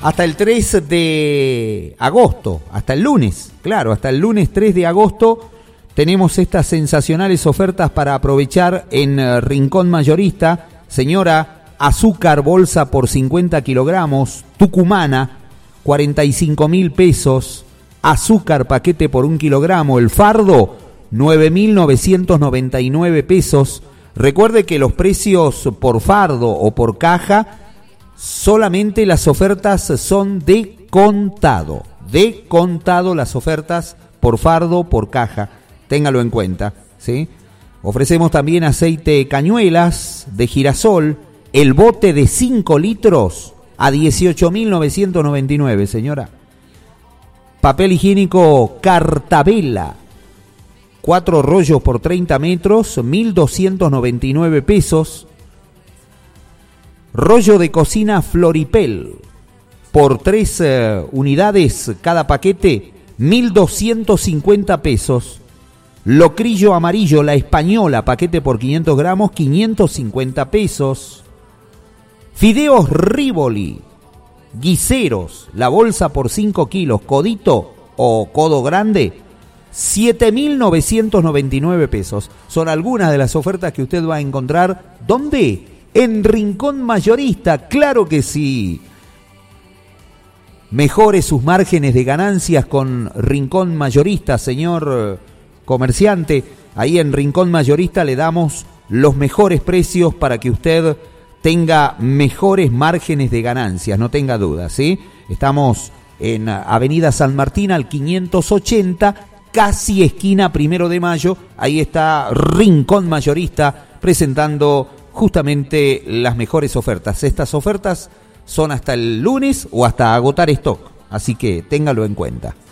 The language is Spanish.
hasta el 3 de agosto, hasta el lunes, claro, hasta el lunes 3 de agosto tenemos estas sensacionales ofertas para aprovechar en Rincón Mayorista. Señora, azúcar bolsa por 50 kilogramos, tucumana, 45.000 pesos. Azúcar paquete por 1 kilogramo, el fardo, 9.999 pesos. Recuerde que los precios por fardo o por caja, solamente las ofertas son de contado las ofertas por fardo, por caja. Téngalo en cuenta, ¿sí? Ofrecemos también aceite cañuelas de girasol, el bote de 5 litros a 18.999, señora. Papel higiénico Cartabella, 4 rollos por 30 metros, 1.299 pesos. Rollo de cocina Floripel, por 3 unidades cada paquete, 1.250 pesos. Locrillo amarillo, la española, paquete por 500 gramos, 550 pesos. Fideos Rivoli, guiseros, la bolsa por 5 kilos, codito o codo grande, 7.999 pesos. Son algunas de las ofertas que usted va a encontrar. ¿Dónde? En Rincón Mayorista, claro que sí. Mejore sus márgenes de ganancias con Rincón Mayorista, señor comerciante. Ahí en Rincón Mayorista le damos los mejores precios para que usted tenga mejores márgenes de ganancias, no tenga dudas, ¿sí? Estamos en Avenida San Martín al 580, casi esquina 1 de Mayo. Ahí está Rincón Mayorista presentando justamente las mejores ofertas. Estas ofertas son hasta el lunes o hasta agotar stock, así que téngalo en cuenta.